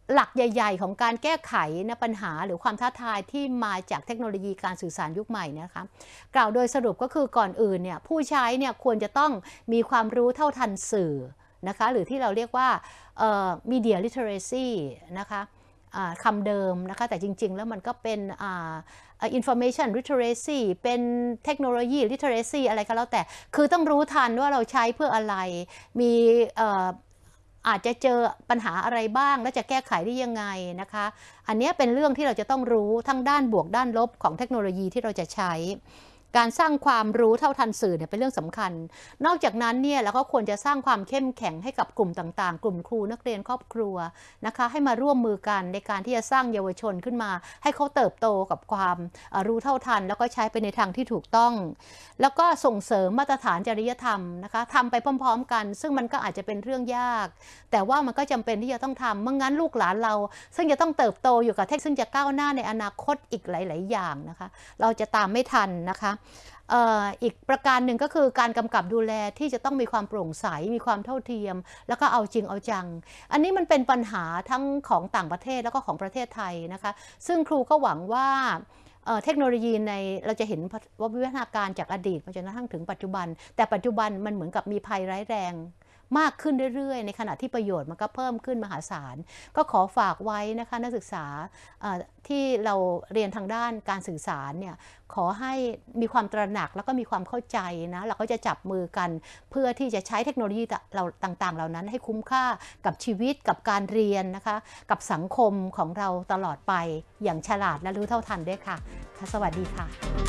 หลักใหญ่ๆของการแก้ไขนะปัญหาหรือความท้าทายที่มาจากเทคโนโลยีการสื่อสารยุคใหม่นะคะกล่าวโดยสรุปก็คือก่อนอื่นเนี่ยผู้ใช้เนี่ยควรจะต้องมีความรู้เท่าทันสื่อนะคะหรือที่เราเรียกว่า media literacy นะคะคำเดิมนะคะแต่จริงๆแล้วมันก็เป็นinformation literacy เป็นเทคโนโลยี literacy อะไรก็แล้วแต่คือต้องรู้ทันว่าเราใช้เพื่ออะไรมีอาจจะเจอปัญหาอะไรบ้างและจะแก้ไขได้ยังไงนะคะอันนี้เป็นเรื่องที่เราจะต้องรู้ทั้งด้านบวกด้านลบของเทคโนโลยีที่เราจะใช้การสร้างความรู้เท่าทันสื่อเนี่ยเป็นเรื่องสำคัญนอกจากนั้นเนี่ยเราก็ควรจะสร้างความเข้มแข็งให้กับกลุ่มต่างๆกลุ่มครูนักเรียนครอบครัวนะคะให้มาร่วมมือกันในการที่จะสร้างเยาวชนขึ้นมาให้เขาเติบโตกับความรู้เท่าทันแล้วก็ใช้ไปในทางที่ถูกต้องแล้วก็ส่งเสริมมาตรฐานจริยธรรมนะคะทำไปพร้อมๆกันซึ่งมันก็อาจจะเป็นเรื่องยากแต่ว่ามันก็จำเป็นที่จะต้องทำไม่งั้นลูกหลานเราซึ่งจะต้องเติบโตอยู่กับเทคโนโลยีซึ่งจะก้าวหน้าในอนาคตอีกหลายๆอย่างนะคะเราจะตามไม่ทันนะคะอีกประการหนึ่งก็คือการกำกับดูแลที่จะต้องมีความโปร่งใสมีความเท่าเทียมแล้วก็เอาจริงเอาจังอันนี้มันเป็นปัญหาทั้งของต่างประเทศแล้วก็ของประเทศไทยนะคะซึ่งครูก็หวังว่าเทคโนโลยีในเราจะเห็นว่าวิวัฒนาการจากอดีตมาจนกระทั่งถึงปัจจุบันแต่ปัจจุบันมันเหมือนกับมีภัยร้ายแรงมากขึ้นเรื่อยๆในขณะที่ประโยชน์มันก็เพิ่มขึ้นมหาศาลก็ขอฝากไว้นะคะนักศึกษาที่เราเรียนทางด้านการสื่อสารเนี่ยขอให้มีความตระหนักแล้วก็มีความเข้าใจนะเราก็จะจับมือกันเพื่อที่จะใช้เทคโนโลยีเราต่างๆเหล่านั้นให้คุ้มค่ากับชีวิตกับการเรียนนะคะกับสังคมของเราตลอดไปอย่างฉลาดและรู้เท่าทันด้วยค่ะสวัสดีค่ะ